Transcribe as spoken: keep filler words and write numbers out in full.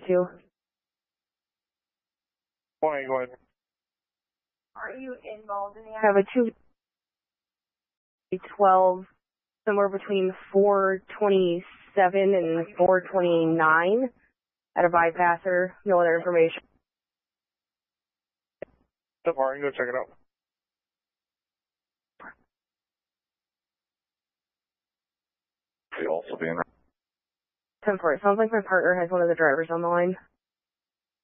two. Why, go ahead. Are you involved in the I have a two twelve, somewhere between four twenty-seven and four twenty-nine at a bypasser. No other information. So far, you go check it out. They also being ten four. It sounds like my partner has one of the drivers on the line.